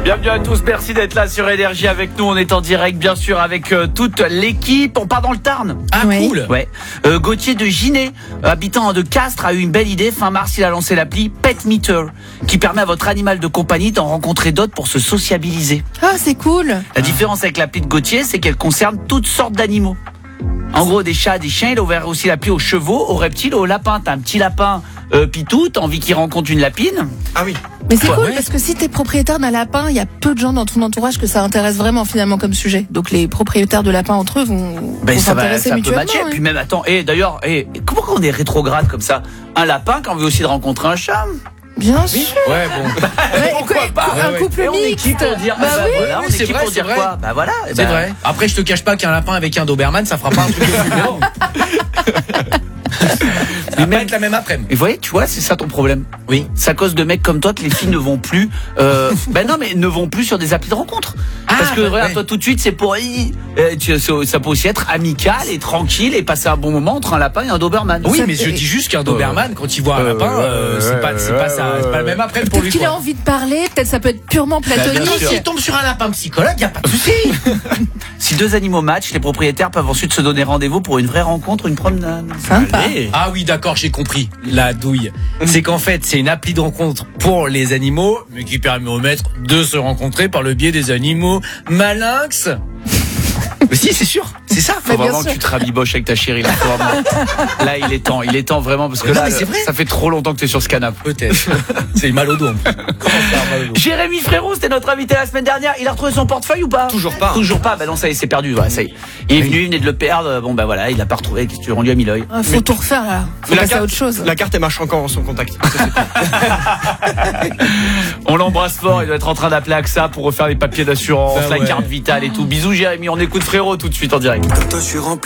Bienvenue à tous, merci d'être là sur Énergie avec nous. On est en direct bien sûr avec toute l'équipe. On part dans le Tarn. Ah oui. Cool. Ouais. Gauthier de Ginet, habitant de Castres, a eu une belle idée. Fin mars, il a lancé l'appli Pet Meter, qui permet à votre animal de compagnie d'en rencontrer d'autres pour se sociabiliser. Ah, c'est cool. La différence avec l'appli de Gauthier, c'est qu'elle concerne toutes sortes d'animaux. En gros, des chats, des chiens. Il a ouvert aussi l'appli aux chevaux, aux reptiles, aux lapins. T'as un petit lapin Pitou, t'as envie qu'il rencontre une lapine. Ah oui. Mais c'est cool ouais. parce que si t'es propriétaire d'un lapin, il y a peu de gens dans ton entourage que ça intéresse vraiment finalement comme sujet. Donc les propriétaires de lapins entre eux vont Ça s'intéresser peut mutuellement. matcher. hein. Puis même, attends, d'ailleurs, comment on est rétrograde comme ça? Un lapin qui a envie aussi de rencontrer un chat. Bien sûr. Ouais, bon. Ouais, pourquoi pas? Un couple Et on est qui mixte. pour dire Bah oui. voilà, on est c'est qui vrai, pour dire c'est vrai. quoi? Bah voilà. C'est vrai. Après, je te cache pas qu'un lapin avec un Doberman, ça fera pas un truc de plus. Ça va pas être la même après-midi. Et vous voyez, tu vois, c'est ça ton problème. Oui. C'est à cause de mecs comme toi que les filles ne vont plus. Ne vont plus sur des applis de rencontre. Parce que regarde, toi tout de suite, c'est pour. Ça peut aussi être amical et tranquille et passer un bon moment entre un lapin et un Doberman. Oui, Ça- mais je dis juste qu'un Doberman, quand il voit un lapin, c'est pas le même après pour lui. Peut-être qu'il a quoi. envie de parler, peut-être ça peut être purement platonique. bien sûr. S'il tombe sur un lapin psychologue, y a pas de souci. Si deux animaux matchent, les propriétaires peuvent ensuite se donner rendez-vous pour une vraie rencontre, une promenade. Sympa. Allez. Ah oui, d'accord, j'ai compris. La douille. C'est qu'en fait, c'est une appli de rencontre pour les animaux, mais qui permet aux maîtres de se rencontrer par le biais des animaux malinx. Mais si, c'est sûr. C'est ça. Faut Mais bien vraiment sûr. que tu te rabiboches avec ta chérie. Là, faut vraiment- là, il est temps vraiment parce que Non, là, mais c'est vrai. ça fait trop longtemps que t'es sur ce canapé. Peut-être. C'est mal au dos. Comment faire mal au dos? Jérémy Frérot, c'était notre invité la semaine dernière. Il a retrouvé son portefeuille ou pas? Toujours pas. Toujours pas. Bah non, ça y est, c'est perdu. Ouais, ça y est. Il est venu, il venait de le perdre. Bon, bah voilà, il l'a pas retrouvé. Qu'est-ce que tu veux, on lui a mis l'œil. Ah, faut tout refaire là. Faut passer à autre chose. La carte elle marche encore en son contact. On l'embrasse fort. Il doit être en train d'appeler AXA pour refaire les papiers d'assurance, Bah la ouais. carte vitale et tout. Bisous, Jérémy. On écoute Frérot tout de suite en direct. Comme toi, je suis rempli.